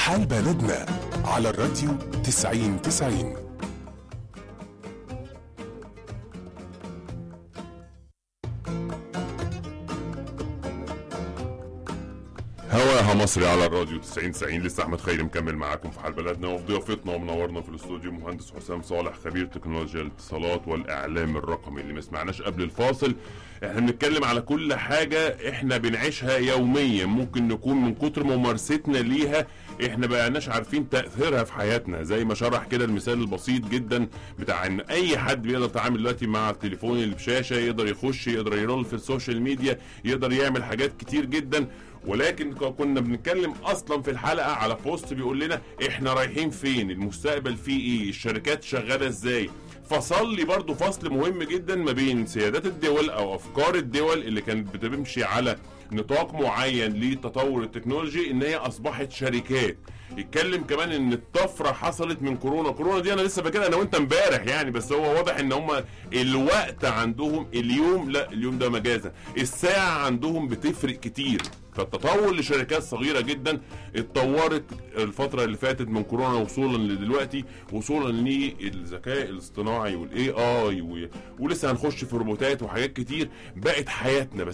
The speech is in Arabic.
حال بلدنا على الراديو 90-90. هواها مصري على الراديو 90-90. لسه احمد خيري مكمل معاكم في حال بلدنا، وفي ضيافتنا ومنورنا في الاستوديو مهندس حسام صالح خبير تكنولوجيا الاتصالات والاعلام الرقمي. اللي ما سمعناش قبل الفاصل، احنا بنتكلم على كل حاجه احنا بنعيشها يوميا، ممكن نكون من كتر ممارستنا ليها احنا بقناش عارفين تاثيرها في حياتنا. زي ما شرح كده المثال البسيط جدا بتاع ان اي حد بيقدر يتعامل دلوقتي مع التليفون اللي بشاشه، يقدر يخش، يقدر يرول في السوشيال ميديا، يقدر يعمل حاجات كتير جدا. ولكن كنا بنتكلم اصلا في الحلقه على بوست بيقول لنا احنا رايحين فين، المستقبل فيه ايه، الشركات شغاله ازاي. فصل لي برضو فصل مهم جدا ما بين سيادات الدول او افكار الدول اللي كانت بتمشي على نطاق معين للتطور التكنولوجي، ان هي اصبحت شركات. يتكلم كمان ان الطفره حصلت من كورونا دي انا لسه فاكرها انا وانت امبارح يعني، بس هو واضح ان هم الوقت عندهم اليوم، لا اليوم ده مجازا، الساعه عندهم بتفرق كتير. فالتطور لشركات صغيره جدا اتطورت الفتره اللي فاتت من كورونا وصولا لدلوقتي، وصولا للذكاء الاصطناعي والاي اي ولسه هنخش في روبوتات وحاجات كتير بقت حياتنا. بس